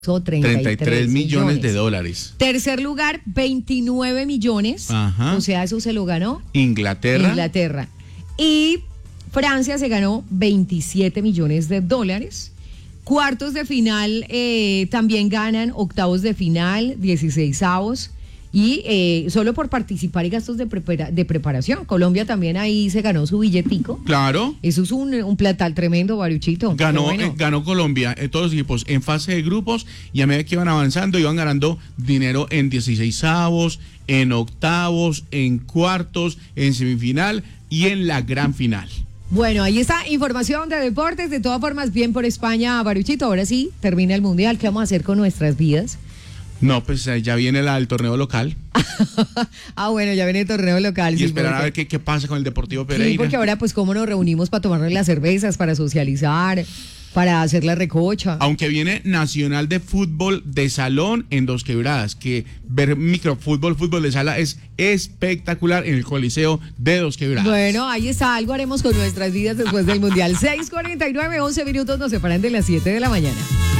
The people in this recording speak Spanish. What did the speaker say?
33 millones de dólares. Tercer lugar, 29 millones. Ajá. O sea, eso se lo ganó Inglaterra. Y Francia se ganó 27 millones de dólares. Cuartos de final también ganan, octavos de final, 16avos. Y solo por participar y gastos de preparación. Colombia también ahí se ganó su billetico. Claro. Eso es un platal tremendo, Baruchito. Ganó Colombia, todos los equipos en fase de grupos, y a medida que iban avanzando iban ganando dinero en 16avos, en octavos, en cuartos, en semifinal y en la gran final. Bueno, ahí está información de deportes. De todas formas, bien por España, Baruchito. Ahora sí, termina el Mundial. ¿Qué vamos a hacer con nuestras vidas? No, pues ya viene el torneo local. Bueno, ya viene el torneo local. Y sí, esperar a ver qué pasa con el Deportivo Pereira. Sí, porque ahora pues cómo nos reunimos para tomarnos las cervezas, para socializar, para hacer la recocha. Aunque viene Nacional de Fútbol de Salón en Dos Quebradas, que ver microfútbol, fútbol de sala es espectacular en el Coliseo de Dos Quebradas. Bueno, ahí está, algo haremos con nuestras vidas después del Mundial. 6:49, 11 minutos nos separan de las 7 de la mañana.